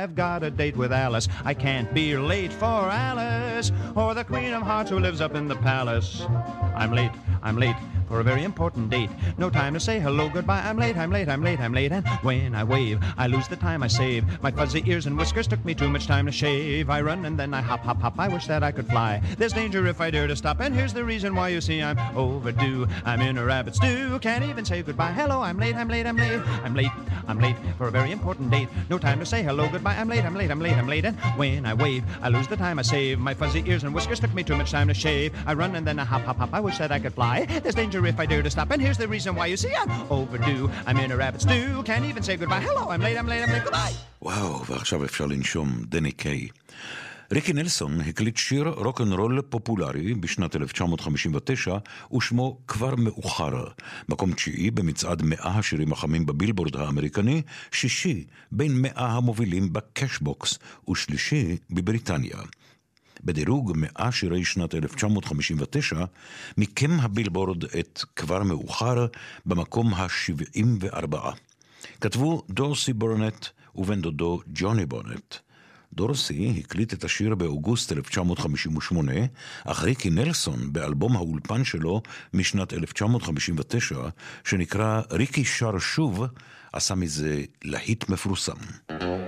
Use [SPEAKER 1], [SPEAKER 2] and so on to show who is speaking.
[SPEAKER 1] I've got a date with Alice. I can't be late for Alice, or the Queen of Hearts who lives up in the palace. I'm late for a very important date. No time to say hello, goodbye. I'm late. And when I wave, I lose the time I save. My fuzzy ears and whiskers took me too much time to shave. I run and then I hop. I wish that I could fly. There's danger if I dare to stop, and here's the reason why. You see, I'm overdue. I'm in a rabbit stew. Can't even say goodbye. Hello, I'm late. I'm late for a very important date. No time to say hello, goodbye. I'm late. And when I wave, I lose the time I save. My fuzzy ears and whiskers took me too much time to shave. I run and then I hop. I wish that I could fly. There's danger if I dare to stop, and here's the reason why. You see, I'm overdue. I'm in a rabbit stew. Can't even say goodbye. Hello, I'm late. Goodbye.
[SPEAKER 2] וואו, ועכשיו אפשר לנשום. דני קיי. ריקי נלסון הקליט שיר רוק'נ'רול פופולרי בשנת 1959 ושמו כבר מאוחר, מקום 9 במצעד 100 השירים החמים בבילבורד האמריקני, 6 בין 100 המובילים בקשבוקס ושלישי בבריטניה. בדירוג 100 שירי שנת 1959 מיקם הבילבורד את כבר מאוחר במקום ה-74. כתבו דורסי בורנט ובן דודו ג'וני בורנט. דורסי הקליט את השיר באוגוסט 1958, אך ריקי נלסון באלבום האולפן שלו משנת 1959, שנקרא ריקי שר שוב, עשה מזה להיט מפורסם.